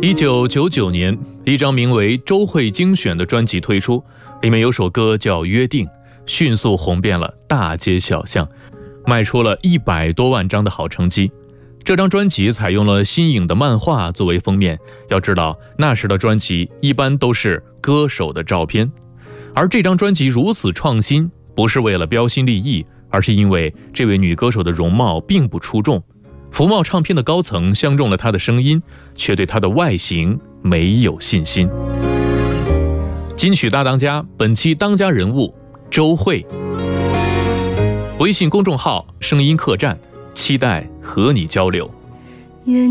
1999年，一张名为《周慧精选》的专辑推出，里面有首歌叫《约定》，迅速红遍了大街小巷，卖出了100多万张的好成绩。这张专辑采用了新颖的漫画作为封面，要知道那时的专辑一般都是歌手的照片，而这张专辑如此创新，不是为了标新立异，而是因为这位女歌手的容貌并不出众，福茂唱片的高层相中了她的声音，却对她的外形没有信心。金曲大当家，本期当家人物周慧。微信公众号声音客栈，期待和你交流。